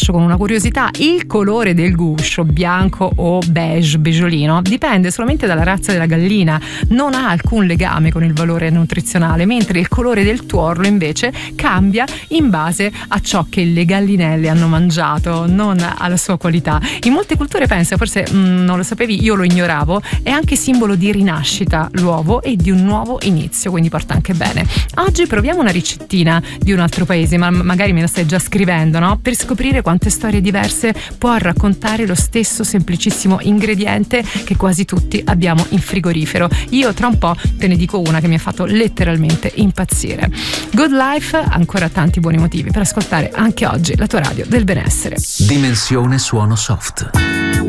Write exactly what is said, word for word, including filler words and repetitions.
lascio con una curiosità: il colore del guscio, bianco o beige, beggiolino, dipende solamente dalla razza della gallina, non ha alcun legame con il valore nutrizionale, mentre il colore del tuorlo invece cambia in base a ciò che le gallinelle hanno mangiato, non alla sua qualità. In molte culture, pensa, forse mh, non lo sapevi, io lo ignoravo, è anche simbolo di rinascita l'uovo e di un nuovo inizio, quindi porta anche bene. Oggi proviamo una ricettina di un altro paese, ma magari me la stai già scrivendo, no? Per scoprire quante storie diverse può raccontare lo stesso semplicissimo ingrediente che quasi tutti abbiamo in frigorifero. Io tra un po' te ne dico una che mi ha fatto letteralmente impazzire. Good Life, ancora tanti buoni motivi per ascoltare anche oggi la tua radio del benessere. Dimensione suono soft.